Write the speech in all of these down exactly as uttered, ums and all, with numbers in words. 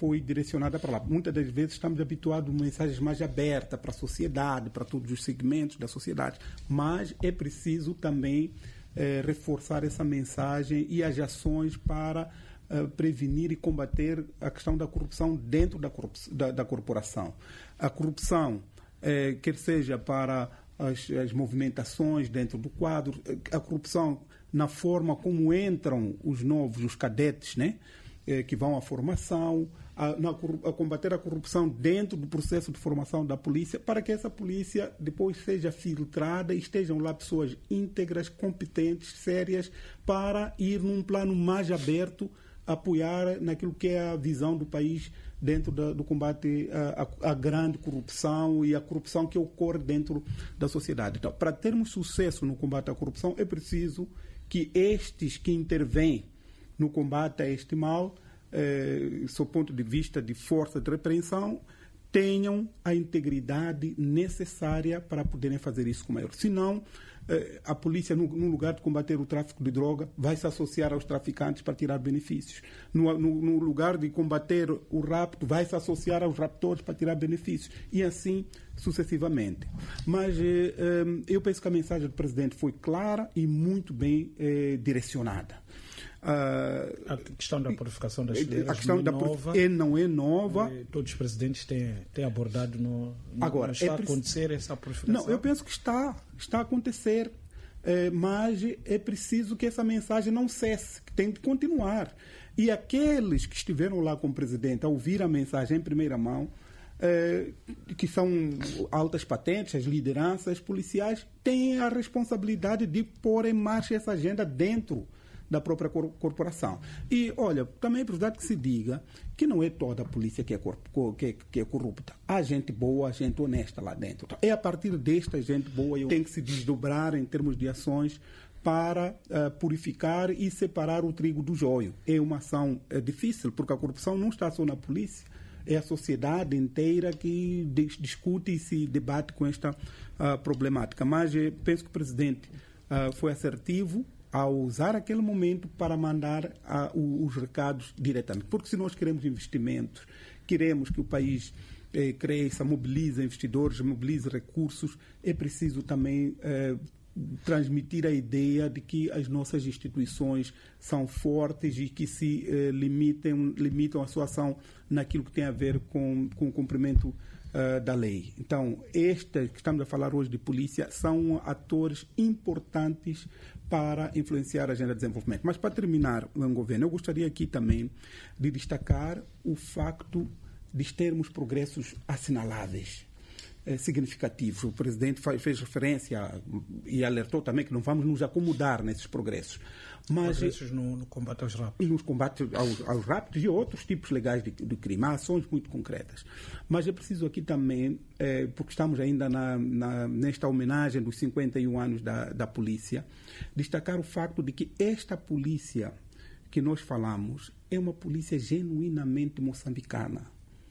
foi direcionada para lá. Muitas das vezes estamos habituados a mensagens mais abertas para a sociedade, para todos os segmentos da sociedade, mas é preciso também eh, reforçar essa mensagem e as ações para eh, prevenir e combater a questão da corrupção dentro da, corrup- da, da corporação. A corrupção, eh, quer seja para as, as movimentações dentro do quadro, a corrupção na forma como entram os novos, os cadetes, né? Que vão à formação, a, na, a combater a corrupção dentro do processo de formação da polícia, para que essa polícia depois seja filtrada e estejam lá pessoas íntegras, competentes, sérias, para ir num plano mais aberto, apoiar naquilo que é a visão do país dentro da, do combate à, à grande corrupção e à corrupção que ocorre dentro da sociedade. Então, para termos sucesso no combate à corrupção, é preciso que estes que intervêm no combate a este mal, eh, sob o ponto de vista de força de repreensão, tenham a integridade necessária para poderem fazer isso com maior. Senão, eh, a polícia, no, no lugar de combater o tráfico de droga, vai se associar aos traficantes para tirar benefícios. No, no, no lugar de combater o rapto, vai se associar aos raptores para tirar benefícios. E assim sucessivamente. Mas eh, eh, eu penso que a mensagem do presidente foi clara e muito bem eh, direcionada. Uh, a questão da purificação das fileiras a questão não, da é nova, é, não é nova. Todos os presidentes têm, têm abordado no, no Agora, não está é a preci... acontecer essa purificação? Não, eu penso que está, está a acontecer, é, mas é preciso que essa mensagem não cesse, que tem de continuar. E aqueles que estiveram lá com o presidente a ouvir a mensagem em primeira mão, é, que são altas patentes, as lideranças policiais, têm a responsabilidade de pôr em marcha essa agenda dentro da própria corporação. E, olha, também é verdade que se diga que não é toda a polícia que é, corp- que, que é corrupta. Há gente boa, há gente honesta lá dentro. É a partir desta gente boa que tem que se desdobrar em termos de ações para uh, purificar e separar o trigo do joio. É uma ação uh, difícil, porque a corrupção não está só na polícia, é a sociedade inteira que dis- discute e se debate com esta uh, problemática. Mas eh, penso que o presidente uh, foi assertivo a usar aquele momento para mandar uh, os recados diretamente. Porque se nós queremos investimentos, queremos que o país eh, cresça, mobilize investidores, mobilize recursos, é preciso também eh, transmitir a ideia de que as nossas instituições são fortes e que se eh, limitem, limitam a sua ação naquilo que tem a ver com, com o cumprimento Uh, da lei. Então, estes que estamos a falar hoje de polícia são atores importantes para influenciar a agenda de desenvolvimento. Mas, para terminar, o governo, eu gostaria aqui também de destacar o facto de termos progressos assinaláveis, eh, significativos. O presidente faz, fez referência a, e alertou também que não vamos nos acomodar nesses progressos. Mas, progressos no, no combate aos raptos. Nos combates aos, aos raptos e outros tipos legais de, de crime. Há ações muito concretas. Mas é preciso aqui também, eh, porque estamos ainda na, na, nesta homenagem dos cinquenta e um anos da, da polícia, destacar o facto de que esta polícia que nós falamos é uma polícia genuinamente moçambicana.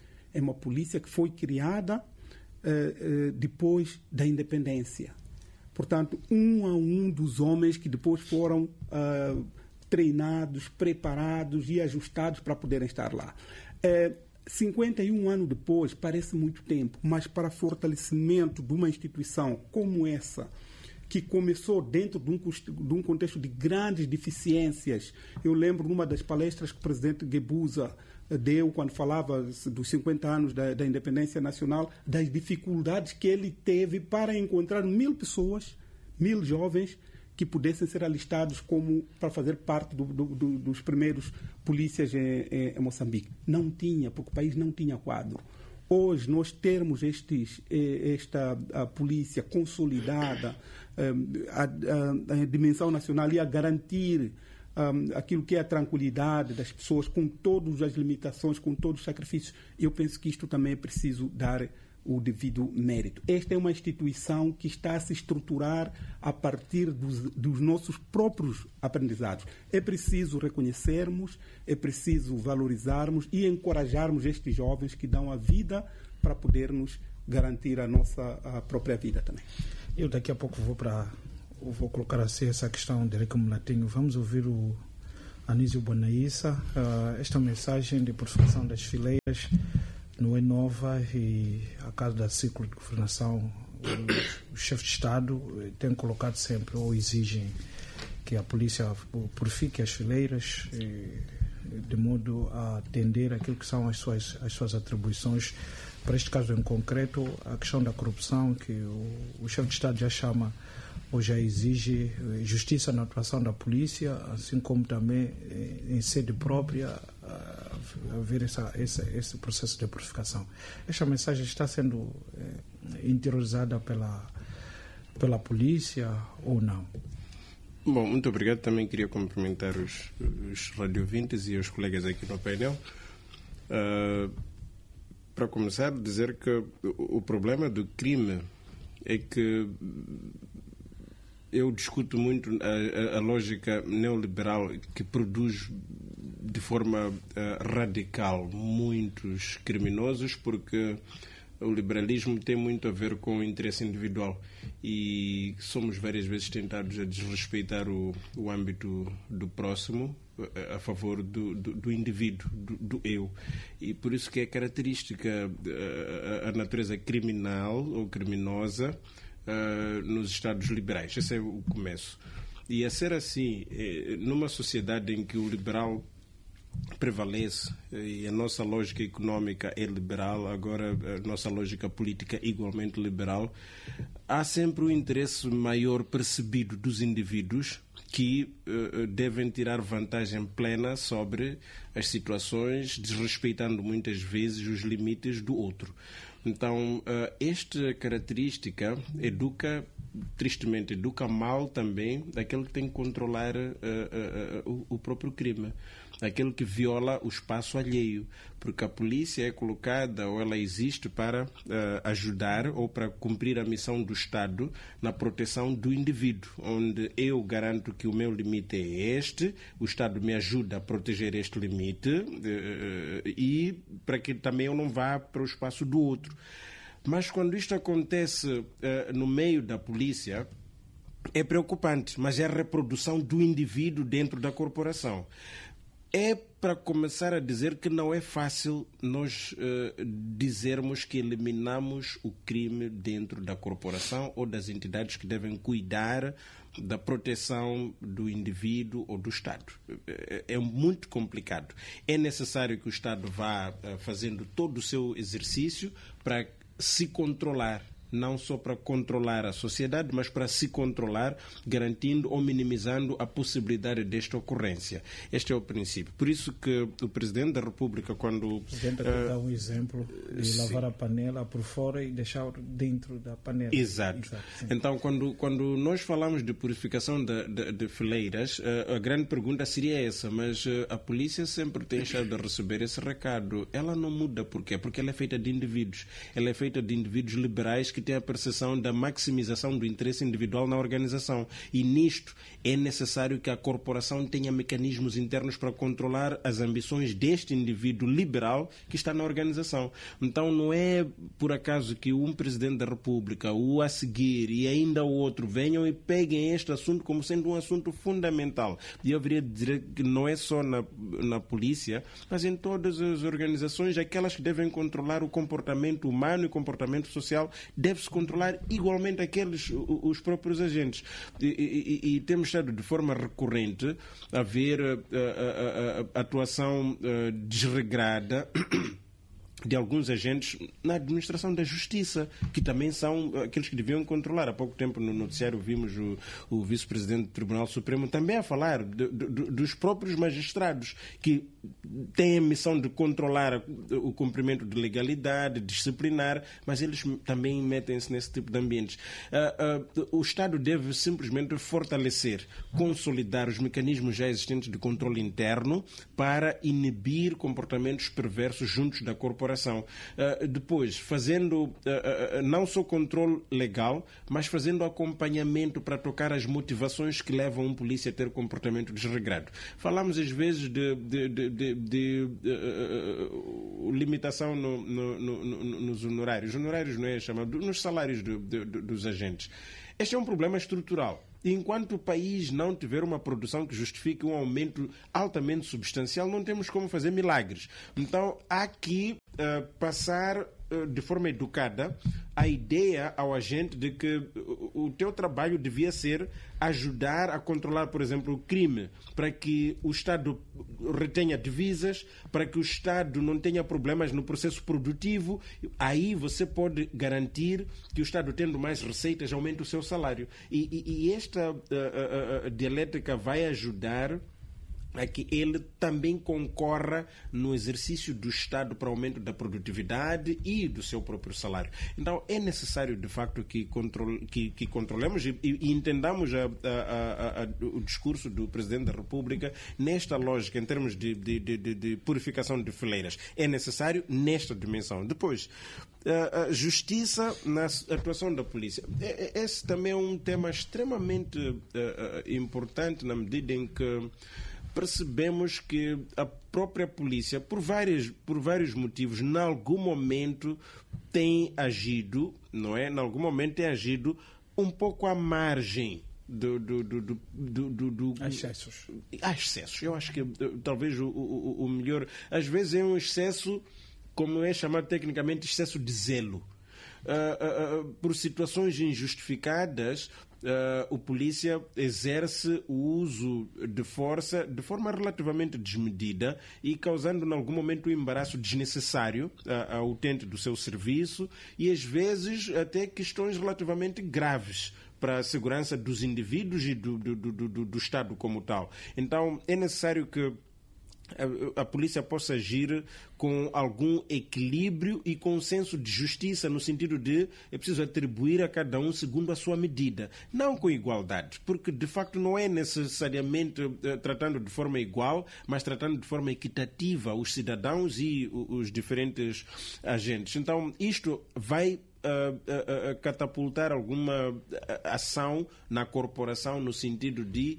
É uma polícia que foi criada eh, eh, depois da independência. Portanto, um a um dos homens que depois foram uh, treinados, preparados e ajustados para poderem estar lá. Uh, cinquenta e um anos depois, parece muito tempo, mas para fortalecimento de uma instituição como essa, que começou dentro de um, de um contexto de grandes deficiências. Eu lembro numa das palestras que o presidente Guebuza deu, quando falava dos cinquenta anos da, da independência nacional, das dificuldades que ele teve para encontrar mil pessoas, mil jovens, que pudessem ser alistados como para fazer parte do, do, do, dos primeiros polícias em, em Moçambique. Não tinha, porque o país não tinha quadro. Hoje, nós termos estes, esta a polícia consolidada, a, a, a dimensão nacional e a garantir um, aquilo que é a tranquilidade das pessoas, com todas as limitações, com todos os sacrifícios, eu penso que isto também é preciso dar o devido mérito. Esta é uma instituição que está a se estruturar a partir dos, dos nossos próprios aprendizados. É preciso reconhecermos, é preciso valorizarmos e encorajarmos estes jovens que dão a vida para podermos garantir a nossa a própria vida também. Eu daqui a pouco vou para vou colocar assim essa questão de Érico Mulatinho. Vamos ouvir o Anísio Bonaissa. Uh, esta mensagem de purificação das fileiras não é nova e, a caso da ciclo de governação, o, o chefe de Estado tem colocado sempre ou exigem que a polícia purifique as fileiras e, de modo a atender aquilo que são as suas, as suas atribuições. Para este caso em concreto, a questão da corrupção, que o, o chefe de Estado já chama ou já exige justiça na atuação da polícia, assim como também em sede própria haver essa, essa, esse processo de purificação. Esta mensagem está sendo é, interiorizada pela, pela polícia ou não? Bom, muito obrigado. Também queria cumprimentar os, os radiovintes e os colegas aqui no painel. Uh, para começar, dizer que o, o problema do crime é que eu discuto muito a, a, a lógica neoliberal que produz de forma uh, radical muitos criminosos, porque o liberalismo tem muito a ver com o interesse individual e somos várias vezes tentados a desrespeitar o, o âmbito do próximo a favor do, do, do indivíduo, do, do eu. E por isso que é característica a, a natureza criminal ou criminosa uh, nos Estados liberais. Esse é o começo. E a ser assim, numa sociedade em que o liberal prevalece e a nossa lógica económica é liberal, agora a nossa lógica política é igualmente liberal, há sempre um interesse maior percebido dos indivíduos que uh, devem tirar vantagem plena sobre as situações, desrespeitando muitas vezes os limites do outro. Então, uh, esta característica educa, tristemente, educa mal também aquele que tem que controlar uh, uh, uh, o, o próprio crime, aquele que viola o espaço alheio, porque a polícia é colocada ou ela existe para uh, ajudar ou para cumprir a missão do Estado na proteção do indivíduo, onde eu garanto que o meu limite é este, o Estado me ajuda a proteger este limite uh, e para que também eu não vá para o espaço do outro. Mas quando isto acontece uh, no meio da polícia, é preocupante, mas é a reprodução do indivíduo dentro da corporação. É para começar a dizer que não é fácil nós uh, dizermos que eliminamos o crime dentro da corporação ou das entidades que devem cuidar da proteção do indivíduo ou do Estado. É, é muito complicado. É necessário que o Estado vá uh, fazendo todo o seu exercício para se controlar, não só para controlar a sociedade, mas para se controlar, garantindo ou minimizando a possibilidade desta ocorrência. Este é o princípio. Por isso que o Presidente da República, quando... O Presidente uh, dá um exemplo de sim. lavar a panela por fora e deixar dentro da panela. Exato. Exato então, quando, quando nós falamos de purificação de, de, de fileiras, uh, a grande pergunta seria essa, mas uh, a polícia sempre tem deixado de receber esse recado. Ela não muda. Por quê? Porque ela é feita de indivíduos. Ela é feita de indivíduos liberais que que tem a percepção da maximização do interesse individual na organização. E nisto é necessário que a corporação tenha mecanismos internos para controlar as ambições deste indivíduo liberal que está na organização. Então não é por acaso que um Presidente da República, o a seguir e ainda o outro venham e peguem este assunto como sendo um assunto fundamental. E eu deveria dizer que não é só na, na polícia, mas em todas as organizações, aquelas que devem controlar o comportamento humano e o comportamento social, deve-se controlar igualmente aqueles, os próprios agentes. E, e, e temos estado de forma recorrente a ver a, a, a, a atuação a, desregrada de alguns agentes na administração da justiça, que também são aqueles que deviam controlar. Há pouco tempo no noticiário vimos o, o vice-presidente do Tribunal Supremo também a falar de, de, dos próprios magistrados que têm a missão de controlar o cumprimento de legalidade, disciplinar, mas eles também metem-se nesse tipo de ambientes. Uh, uh, o Estado deve simplesmente fortalecer, consolidar os mecanismos já existentes de controle interno para inibir comportamentos perversos juntos da corporação. Uh, depois, fazendo uh, uh, não só controle legal, mas fazendo acompanhamento para tocar as motivações que levam um polícia a ter comportamento desregrado. Falamos às vezes de, de, de, de, de uh, uh, limitação no, no, no, nos honorários. Honorários não é chamado, nos salários do, do, do, dos agentes. Este é um problema estrutural. enquanto o país não tiver uma produção que justifique um aumento altamente substancial, não temos como fazer milagres. Então, há que uh, passar uh, de forma educada a ideia ao agente de que o, o teu trabalho devia ser ajudar a controlar, por exemplo, o crime, para que o Estado retenha divisas, para que o Estado não tenha problemas no processo produtivo. Aí você pode garantir que o Estado, tendo mais receitas, aumente o seu salário. E, e, e esta uh, uh, uh, dialética vai ajudar a que ele também concorra no exercício do Estado para o aumento da produtividade e do seu próprio salário. Então, é necessário, de facto, que, controle, que, que controlemos e, e entendamos a, a, a, a, o discurso do Presidente da República nesta lógica, em termos de, de, de, de purificação de fileiras. É necessário nesta dimensão. Depois, a, a justiça na atuação da polícia. Esse também é um tema extremamente uh, importante, na medida em que percebemos que a própria polícia, por vários, por vários motivos, em algum momento tem agido, não é? Em algum momento tem agido um pouco à margem do... do, do, do, do, do, do excessos. Há excessos. Eu acho que talvez o, o, o melhor... Às vezes é um excesso, como é chamado tecnicamente, excesso de zelo. Uh, uh, uh, por situações injustificadas, Uh, o polícia exerce o uso de força de forma relativamente desmedida e causando em algum momento um embaraço desnecessário uh, ao utente do seu serviço e às vezes até questões relativamente graves para a segurança dos indivíduos e do, do, do, do, do Estado como tal. Então é necessário que a polícia possa agir com algum equilíbrio e com um senso de justiça, no sentido de é preciso atribuir a cada um segundo a sua medida, não com igualdade, porque de facto não é necessariamente uh, tratando de forma igual, mas tratando de forma equitativa os cidadãos e os diferentes agentes. Então isto vai Uh, uh, uh, catapultar alguma uh, ação na corporação no sentido de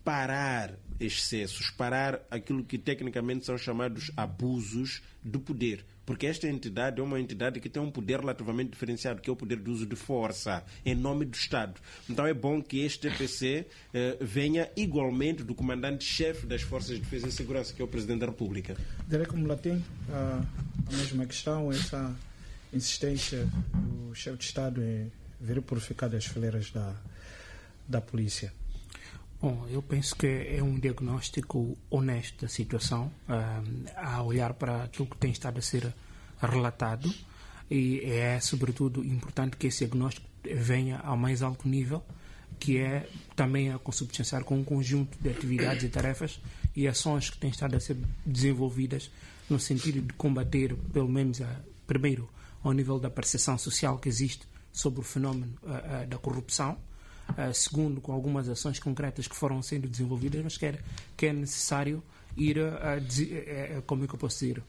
parar excessos, parar aquilo que tecnicamente são chamados abusos do poder. Porque esta entidade é uma entidade que tem um poder relativamente diferenciado, que é o poder do uso de força, em nome do Estado. Então é bom que este T P C eh, venha igualmente do comandante-chefe das Forças de Defesa e Segurança, que é o Presidente da República. Direi como latim, a mesma questão, essa insistência do chefe de Estado em vir purificar as fileiras da, da polícia. Bom, eu penso que é um diagnóstico honesto da situação, uh, a olhar para aquilo que tem estado a ser relatado, e é, sobretudo, importante que esse diagnóstico venha ao mais alto nível, que é também a consubstanciar com um conjunto de atividades e tarefas e ações que têm estado a ser desenvolvidas no sentido de combater, pelo menos, a, primeiro, ao nível da percepção social que existe sobre o fenómeno uh, uh, da corrupção, uh, segundo, com algumas ações concretas que foram sendo desenvolvidas, mas que é, que é necessário ir, uh, uh, como é que eu posso dizer,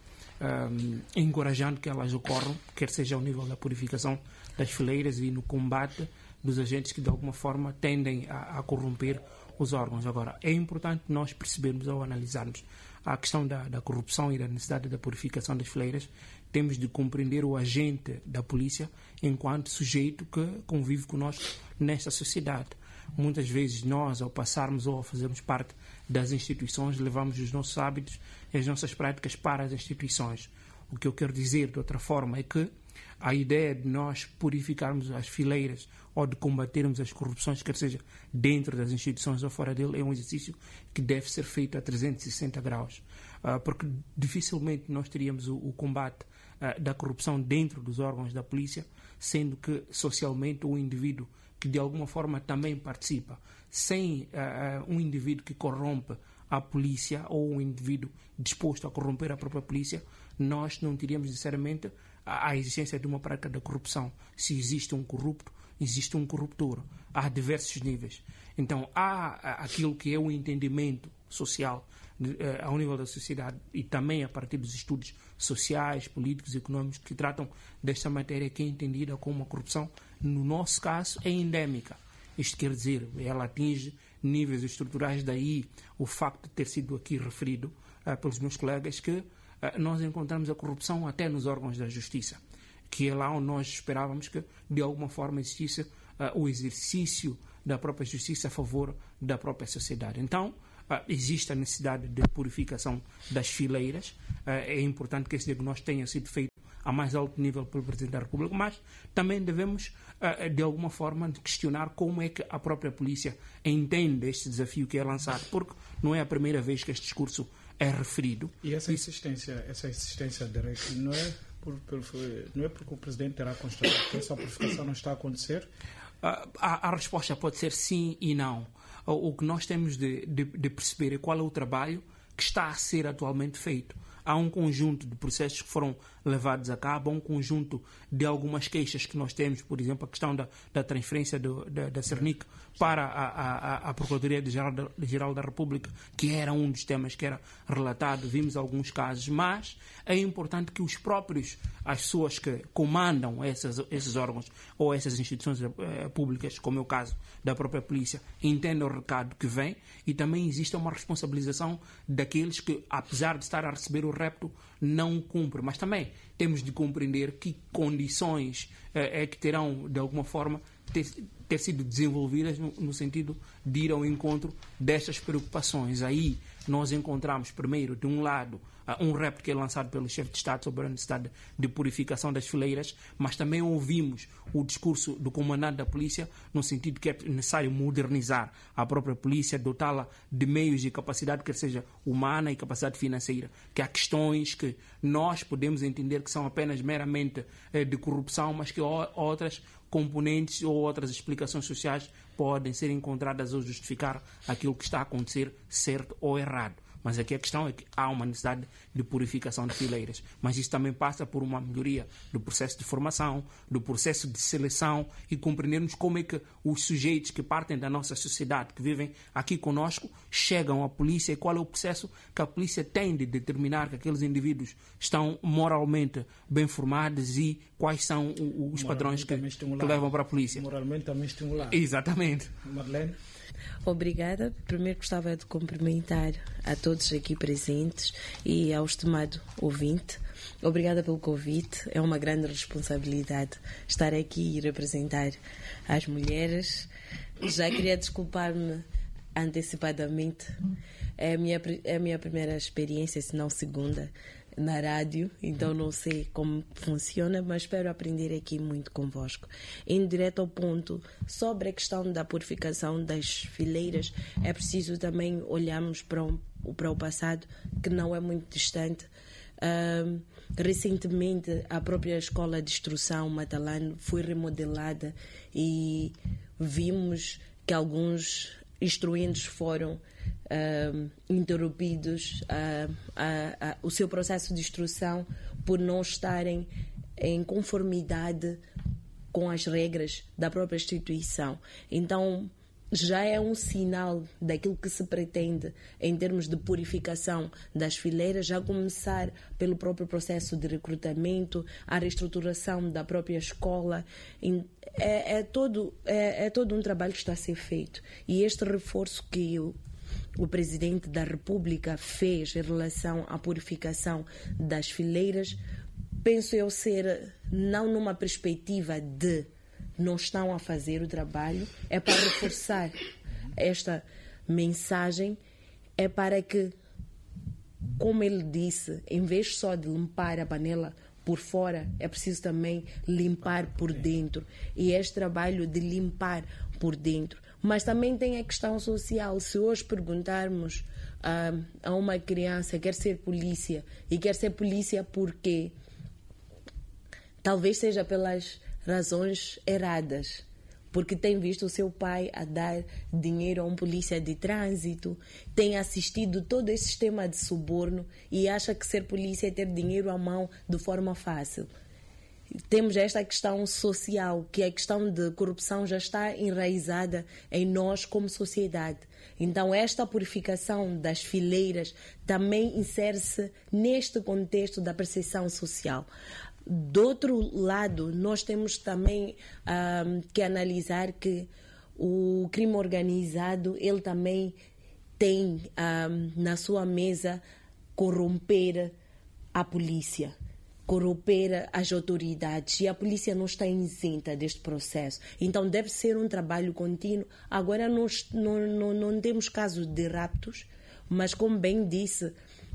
um, encorajando que elas ocorram, quer seja ao nível da purificação das fileiras e no combate dos agentes que de alguma forma tendem a, a corromper os órgãos. Agora, é importante nós percebermos, ao analisarmos a questão da, da corrupção e da necessidade da purificação das fileiras, temos de compreender o agente da polícia enquanto sujeito que convive conosco nesta sociedade. Muitas vezes nós, ao passarmos ou ao fazermos parte das instituições, levamos os nossos hábitos e as nossas práticas para as instituições. O que eu quero dizer de outra forma é que a ideia de nós purificarmos as fileiras ou de combatermos as corrupções, quer seja dentro das instituições ou fora dele, é um exercício que deve ser feito a trezentos e sessenta graus. Uh, porque dificilmente nós teríamos o, o combate uh, da corrupção dentro dos órgãos da polícia, sendo que socialmente o indivíduo que de alguma forma também participa, sem uh, um indivíduo que corrompe a polícia ou um indivíduo disposto a corromper a própria polícia, nós não teríamos necessariamente a existência de uma prática da corrupção. Se existe um corrupto, existe um corruptor. Há diversos níveis. Então, há aquilo que é o entendimento social de, eh, ao nível da sociedade e também a partir dos estudos sociais, políticos e económicos que tratam desta matéria, que é entendida como a corrupção, no nosso caso, é endémica. Isto quer dizer, ela atinge níveis estruturais, daí o facto de ter sido aqui referido uh, pelos meus colegas que nós encontramos a corrupção até nos órgãos da justiça, que é lá onde nós esperávamos que, de alguma forma, existisse uh, o exercício da própria justiça a favor da própria sociedade. Então, uh, existe a necessidade de purificação das fileiras. Uh, é importante que esse diagnóstico tenha sido feito a mais alto nível pelo Presidente da República, mas também devemos, uh, de alguma forma, questionar como é que a própria polícia entende este desafio que é lançado, porque não é a primeira vez que este discurso é referido. E essa insistência, essa insistência direta não é, por, por, não é porque o Presidente terá constatado que essa purificação não está a acontecer? Uh, a, a resposta pode ser sim e não. O, o que nós temos de, de, de perceber é qual é o trabalho que está a ser atualmente feito. Há um conjunto de processos que foram levados a cabo, há um conjunto de algumas queixas que nós temos, por exemplo, a questão da, da transferência do, da, da Cernic para a, a, a Procuradoria-Geral da, Geral da República, que era um dos temas que era relatado, vimos alguns casos, mas é importante que os próprios, as pessoas que comandam essas, esses órgãos ou essas instituições eh, públicas, como é o caso da própria polícia, entendam o recado que vem e também existe uma responsabilização daqueles que, apesar de estar a receber o repto, não cumprem. Mas também temos de compreender que condições eh, é que terão, de alguma forma, ter, ter sido desenvolvidas no, no sentido de ir ao encontro destas preocupações. Aí nós encontramos, primeiro, de um lado, uh, um repto que é lançado pelo chefe de Estado sobre a necessidade de purificação das fileiras, mas também ouvimos o discurso do comandante da polícia no sentido que é necessário modernizar a própria polícia, dotá-la de meios e capacidade, quer seja humana e capacidade financeira, que há questões que nós podemos entender que são apenas meramente eh, de corrupção, mas que o, outras componentes ou outras explicações sociais podem ser encontradas ou justificar aquilo que está a acontecer, certo ou errado. Mas aqui a questão é que há uma necessidade de purificação de fileiras. Mas isso também passa por uma melhoria do processo de formação, do processo de seleção e compreendermos como é que os sujeitos que partem da nossa sociedade, que vivem aqui conosco, chegam à polícia e qual é o processo que a polícia tem de determinar que aqueles indivíduos estão moralmente bem formados e quais são os padrões que, que levam para a polícia. Moralmente também estimular. Exatamente. Marlene? Obrigada. Primeiro gostava de cumprimentar a todos aqui presentes e ao estimado ouvinte. Obrigada pelo convite. É uma grande responsabilidade estar aqui e representar as mulheres. Já queria desculpar-me antecipadamente. É a minha, é a minha primeira experiência, se não segunda, na rádio, então não sei como funciona, mas espero aprender aqui muito convosco. Indo direto ao ponto, sobre a questão da purificação das fileiras, é preciso também olharmos para, um, para o passado, que não é muito distante. Uh, recentemente, a própria Escola de Instrução Matalano foi remodelada e vimos que alguns instruindos foram uh, interrompidos uh, uh, uh, o seu processo de instrução por não estarem em conformidade com as regras da própria instituição. Então, já é um sinal daquilo que se pretende em termos de purificação das fileiras, já começar pelo próprio processo de recrutamento, a reestruturação da própria escola. É, é, todo, é, é todo um trabalho que está a ser feito. E este reforço que o, o Presidente da República fez em relação à purificação das fileiras, penso eu ser não numa perspectiva de não estão a fazer o trabalho, é para reforçar esta mensagem, é para que, como ele disse, em vez só de limpar a panela por fora, é preciso também limpar por dentro. E este trabalho de limpar por dentro. Mas também tem a questão social. Se hoje perguntarmos ah, a uma criança quer ser polícia, e quer ser polícia porque talvez seja pelas razões erradas, porque tem visto o seu pai a dar dinheiro a um polícia de trânsito, tem assistido todo esse sistema de suborno e acha que ser polícia é ter dinheiro à mão de forma fácil. Temos esta questão social, que a questão de corrupção já está enraizada em nós como sociedade. Então, esta purificação das fileiras também insere-se neste contexto da percepção social. Do outro lado, nós temos também um, que analisar que o crime organizado, ele também tem um, na sua mesa corromper a polícia. corromper as autoridades, e a polícia não está isenta deste processo. Então deve ser um trabalho contínuo. Agora nós não, não, não temos casos de raptos, mas como bem disse,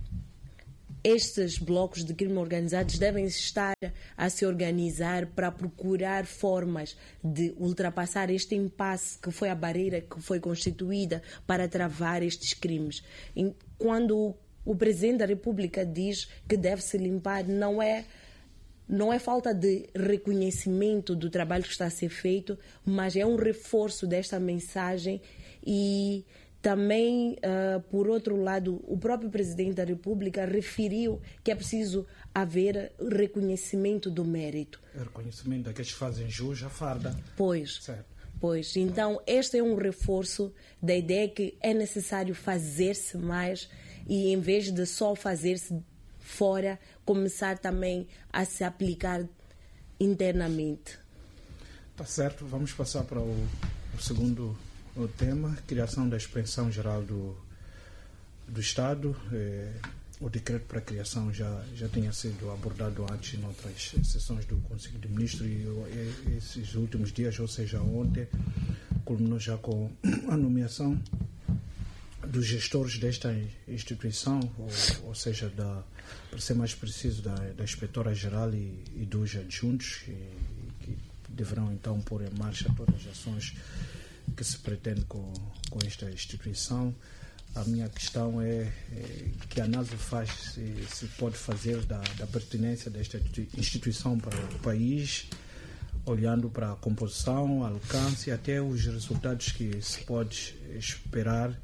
estes blocos de crime organizados devem estar a se organizar para procurar formas de ultrapassar este impasse que foi a barreira que foi constituída para travar estes crimes. Quando o Presidente da República diz que deve se limpar, não é, não é falta de reconhecimento do trabalho que está a ser feito, mas é um reforço desta mensagem. E também, uh, por outro lado, o próprio Presidente da República referiu que é preciso haver reconhecimento do mérito. Reconhecimento daqueles que fazem jus à farda. Pois, certo. Pois, então este é um reforço da ideia que é necessário fazer-se mais e, em vez de só fazer-se fora, começar também a se aplicar internamente. Tá certo, vamos passar para o, o segundo o tema, criação da Inspeção Geral do, do Estado. É, o decreto para a criação já, já tinha sido abordado antes em outras sessões do Conselho de Ministros, e, e esses últimos dias, ou seja, ontem, culminou já com a nomeação dos gestores desta instituição, ou, ou seja, da, para ser mais preciso, da, da Inspetora-Geral e, e dos adjuntos, e, que deverão então pôr em marcha todas as ações que se pretende com, com esta instituição. A minha questão é, é que análise faz, se, se pode fazer da, da pertinência desta instituição para o país, olhando para a composição, alcance e até os resultados que se pode esperar.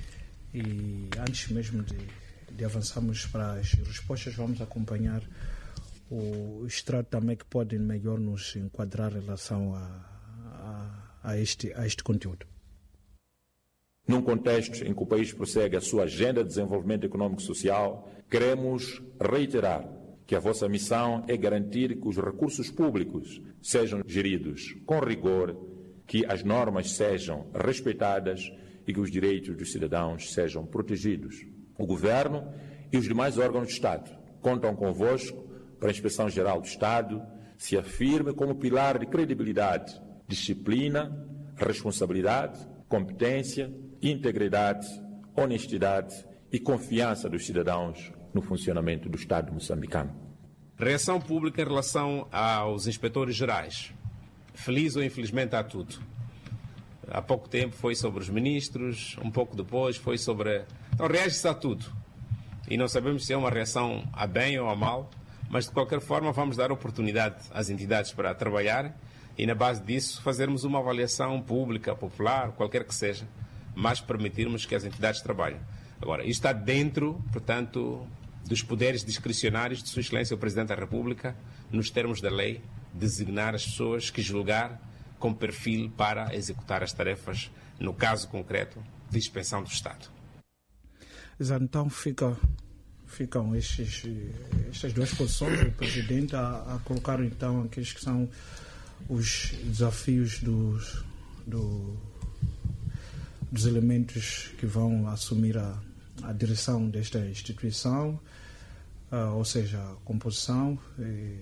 E antes mesmo de, de avançarmos para as respostas, vamos acompanhar o extrato também que pode melhor nos enquadrar em relação a, a, a, este, a este conteúdo. Num contexto em que o país prossegue a sua agenda de desenvolvimento econômico e social, queremos reiterar que a vossa missão é garantir que os recursos públicos sejam geridos com rigor, que as normas sejam respeitadas e que os direitos dos cidadãos sejam protegidos. O Governo e os demais órgãos do Estado contam convosco para a Inspeção Geral do Estado se afirme como pilar de credibilidade, disciplina, responsabilidade, competência, integridade, honestidade e confiança dos cidadãos no funcionamento do Estado moçambicano. Reação pública em relação aos inspetores gerais. Feliz ou infelizmente há tudo. Há pouco tempo foi sobre os ministros, um pouco depois foi sobre... Então reage-se a tudo. E não sabemos se é uma reação a bem ou a mal, mas de qualquer forma vamos dar oportunidade às entidades para trabalhar e na base disso fazermos uma avaliação pública, popular, qualquer que seja, mas permitirmos que as entidades trabalhem. Agora, isto está dentro, portanto, dos poderes discricionários de Sua Excelência o Presidente da República, nos termos da lei, designar as pessoas que julgar com perfil para executar as tarefas, no caso concreto, de inspeção do Estado. Exato, então fica, ficam estes, estas duas posições do Presidente a, a colocar então aqueles que são os desafios dos, do, dos elementos que vão assumir a, a direção desta instituição, uh, ou seja, a composição. E,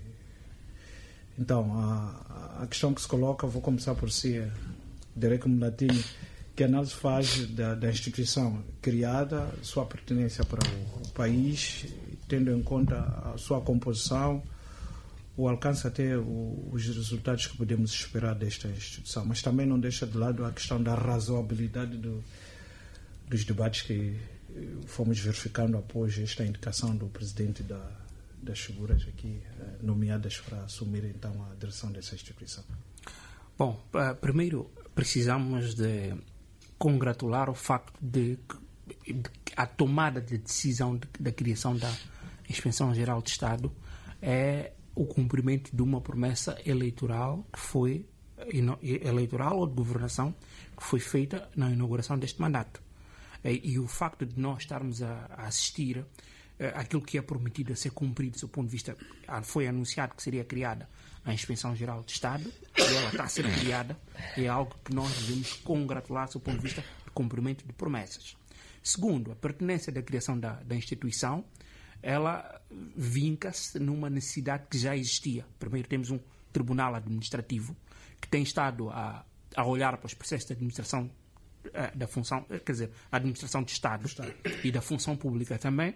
então, a, a questão que se coloca, vou começar por si, Derek Mulatini, que análise faz da, da instituição criada, sua pertinência para o, o país, tendo em conta a sua composição, o alcance até o, os resultados que podemos esperar desta instituição, mas também não deixa de lado a questão da razoabilidade do, dos debates que fomos verificando após esta indicação do Presidente da, das figuras aqui nomeadas para assumir então a direção dessa instituição. Bom, primeiro precisamos de congratular o facto de, de a tomada de decisão de, da criação da Inspeção Geral de Estado é o cumprimento de uma promessa eleitoral que foi eleitoral ou de governação que foi feita na inauguração deste mandato. E, e o facto de nós estarmos a, a assistir aquilo que é prometido a ser cumprido do seu ponto de vista, foi anunciado que seria criada a Inspeção Geral de Estado e ela está a ser criada, é algo que nós devemos congratular do seu ponto de vista de cumprimento de promessas. Segundo, a pertinência da criação da, da instituição ela vinca-se numa necessidade que já existia. Primeiro, temos um tribunal administrativo que tem estado a, a olhar para os processos de administração uh, da função, quer dizer, a administração de Estado, Estado. e da função pública também,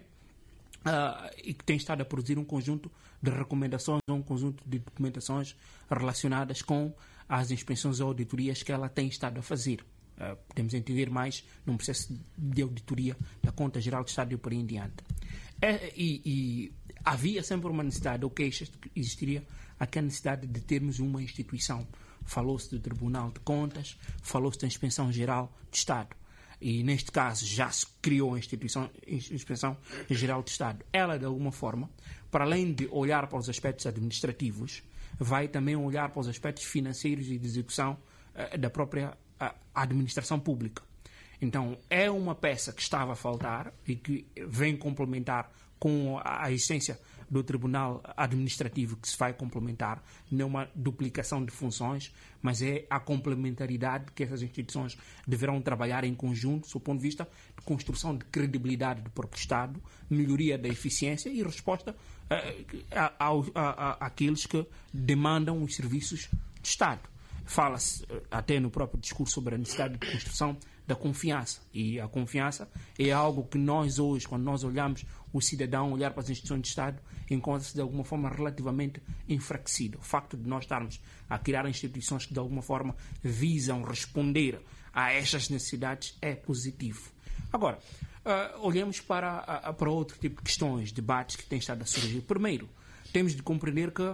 uh, e que tem estado a produzir um conjunto de recomendações, um conjunto de documentações relacionadas com as inspeções e auditorias que ela tem estado a fazer. Uh, podemos entender mais num processo de auditoria da Conta Geral do Estado e por aí em diante. É, e, e havia sempre uma necessidade, ou queixa, existiria aquela necessidade de termos uma instituição. Falou-se do Tribunal de Contas, falou-se da Inspeção Geral de Estado. E, neste caso, já se criou a instituição, Inspeção Geral de Estado. Ela, de alguma forma, para além de olhar para os aspectos administrativos, vai também olhar para os aspectos financeiros e de execução uh, da própria uh, administração pública. Então, é uma peça que estava a faltar e que vem complementar com a, a existência do Tribunal Administrativo, que se vai complementar, não é uma duplicação de funções, mas é a complementaridade que essas instituições deverão trabalhar em conjunto, do ponto de vista de construção de credibilidade do próprio Estado, melhoria da eficiência e resposta a, a, a, a, àqueles que demandam os serviços de Estado. Fala-se até no próprio discurso sobre a necessidade de construção da confiança. E a confiança é algo que nós hoje, quando nós olhamos o cidadão, olhar para as instituições de Estado, encontra-se de alguma forma relativamente enfraquecido. O facto de nós estarmos a criar instituições que de alguma forma visam responder a estas necessidades é positivo. Agora, uh, olhemos para, uh, para outro tipo de questões, debates que têm estado a surgir. Primeiro, temos de compreender que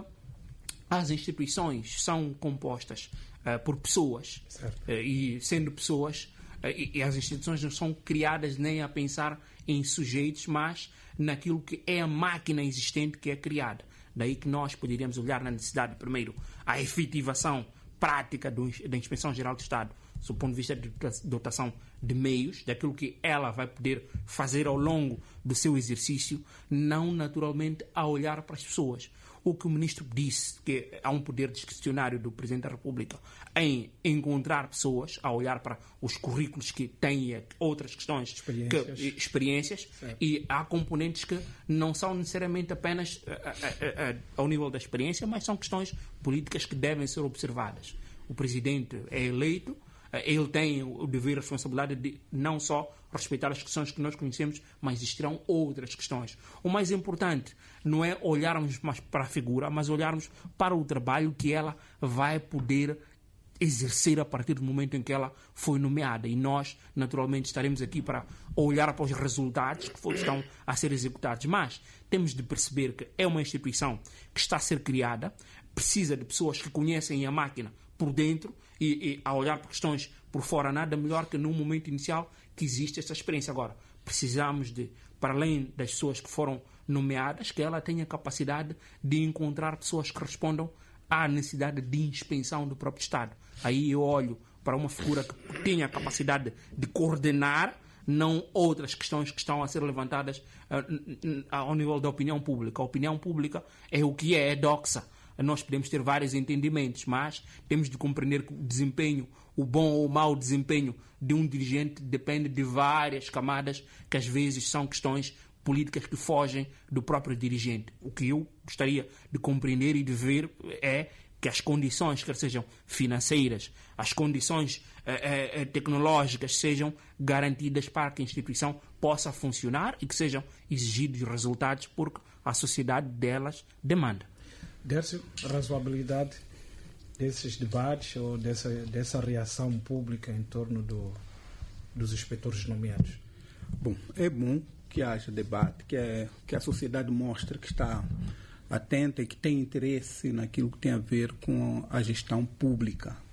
as instituições são compostas uh, por pessoas uh, e, sendo pessoas, uh, e, e as instituições não são criadas nem a pensar em sujeitos, mas naquilo que é a máquina existente que é criada. Daí que nós poderíamos olhar na necessidade, primeiro, a efetivação prática do, da Inspeção Geral do Estado, do ponto de vista de dotação de meios, daquilo que ela vai poder fazer ao longo do seu exercício, não naturalmente a olhar para as pessoas. O que o ministro disse, que há um poder discricionário do Presidente da República em encontrar pessoas, a olhar para os currículos que têm outras questões, experiências, que, experiências e há componentes que não são necessariamente apenas a, a, a, ao nível da experiência, mas são questões políticas que devem ser observadas. O Presidente é eleito, ele tem o dever e a responsabilidade de não só respeitar as questões que nós conhecemos, mas existirão outras questões. O mais importante não é olharmos mais para a figura, mas olharmos para o trabalho que ela vai poder exercer a partir do momento em que ela foi nomeada. E nós, naturalmente, estaremos aqui para olhar para os resultados que estão a ser executados. Mas temos de perceber que é uma instituição que está a ser criada, precisa de pessoas que conhecem a máquina por dentro e, e a olhar para questões por fora, nada melhor que num momento inicial que existe essa experiência. Agora, precisamos de, para além das pessoas que foram nomeadas, que ela tenha capacidade de encontrar pessoas que respondam à necessidade de inspeção do próprio Estado. Aí eu olho para uma figura que tenha a capacidade de coordenar, não outras questões que estão a ser levantadas uh, ao nível da opinião pública. A opinião pública é o que é, é doxa. Nós podemos ter vários entendimentos, mas temos de compreender que o desempenho, o bom ou o mau desempenho de um dirigente depende de várias camadas que às vezes são questões políticas que fogem do próprio dirigente. O que eu gostaria de compreender e de ver é que as condições, quer sejam financeiras, as condições eh, eh, tecnológicas sejam garantidas para que a instituição possa funcionar e que sejam exigidos resultados porque a sociedade delas demanda. Dércio, a razoabilidade desses debates ou dessa, dessa reação pública em torno do, dos inspetores nomeados? Bom, é bom que haja debate, que, é, que a sociedade mostre que está atenta e que tem interesse naquilo que tem a ver com a gestão pública.